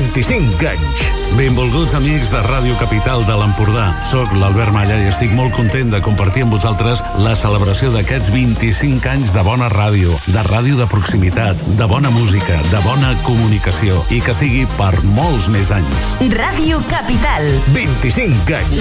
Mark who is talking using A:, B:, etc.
A: 25 anys.
B: Benvolguts amics de Ràdio Capital de l'Empordà. Soc l'Albert Malla i estic molt content de compartir amb vosaltres la celebració d'aquests 25 anys de bona ràdio de proximitat, de bona música, de bona comunicació i que sigui per molts més anys.
C: Ràdio Capital.
A: 25 anys.